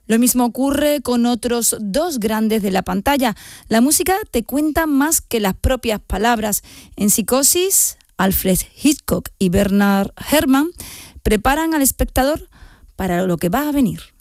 Lo mismo ocurre con otros dos grandes de la pantalla. La música te cuenta más que las propias palabras. En Psicosis, Alfred Hitchcock y Bernard Herrmann preparan al espectador para lo que va a venir.